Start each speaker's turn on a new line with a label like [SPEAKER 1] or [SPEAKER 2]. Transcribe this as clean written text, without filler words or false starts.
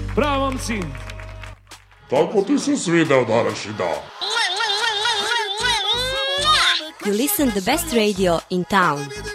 [SPEAKER 1] Bravo, momci!
[SPEAKER 2] Tako ti se svidao današnji dan.
[SPEAKER 3] You listen the best radio in town.